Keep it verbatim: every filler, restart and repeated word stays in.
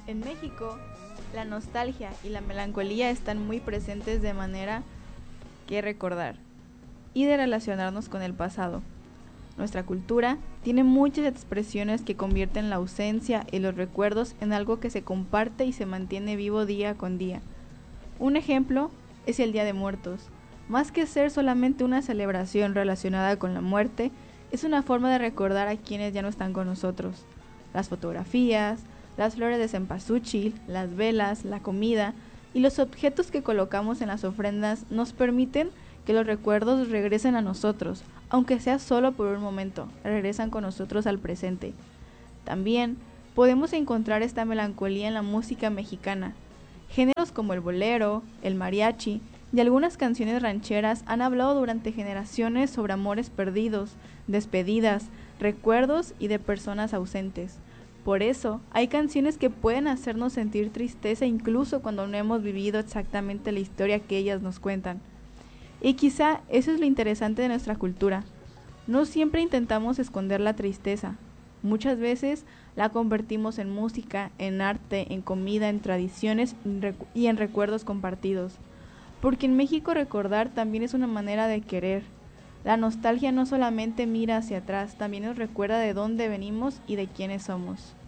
En México, la nostalgia y la melancolía están muy presentes de manera que recordar y de relacionarnos con el pasado. Nuestra cultura tiene muchas expresiones que convierten la ausencia y los recuerdos en algo que se comparte y se mantiene vivo día con día. Un ejemplo es el Día de Muertos. Más que ser solamente una celebración relacionada con la muerte, es una forma de recordar a quienes ya no están con nosotros. Las fotografías, las flores de cempasúchil, las velas, la comida y los objetos que colocamos en las ofrendas nos permiten que los recuerdos regresen a nosotros, aunque sea solo por un momento, regresan con nosotros al presente. También podemos encontrar esta melancolía en la música mexicana. Géneros como el bolero, el mariachi y algunas canciones rancheras han hablado durante generaciones sobre amores perdidos, despedidas, recuerdos y de personas ausentes. Por eso, hay canciones que pueden hacernos sentir tristeza incluso cuando no hemos vivido exactamente la historia que ellas nos cuentan. Y quizá eso es lo interesante de nuestra cultura. No siempre intentamos esconder la tristeza. Muchas veces la convertimos en música, en arte, en comida, en tradiciones y en recuerdos compartidos. Porque en México recordar también es una manera de querer. La nostalgia no solamente mira hacia atrás, también nos recuerda de dónde venimos y de quiénes somos.